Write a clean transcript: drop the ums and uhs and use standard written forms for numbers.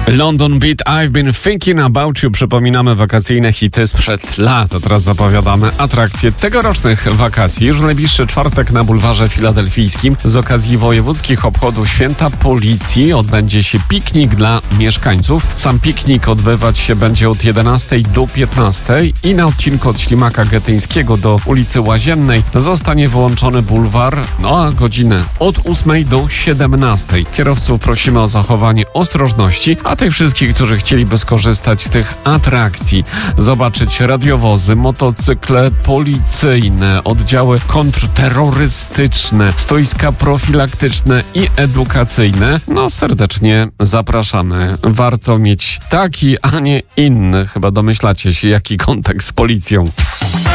London Beat, I've been thinking about you. Przypominamy wakacyjne hity sprzed lat. A teraz zapowiadamy atrakcje tegorocznych wakacji. Już w najbliższy czwartek na bulwarze filadelfijskim z okazji wojewódzkich obchodów Święta Policji odbędzie się piknik dla mieszkańców. Sam piknik odbywać się będzie od 11 do 15 i na odcinku od Ślimaka Getyńskiego do ulicy Łaziennej zostanie wyłączony bulwar, a godzinę od 8 do 17. Kierowców prosimy o zachowanie ostrożności, a tych wszystkich, którzy chcieliby skorzystać z tych atrakcji, zobaczyć radiowozy, motocykle policyjne, oddziały kontrterrorystyczne, stoiska profilaktyczne i edukacyjne, serdecznie zapraszamy. Warto mieć taki, a nie inny, chyba domyślacie się, jaki kontakt z policją.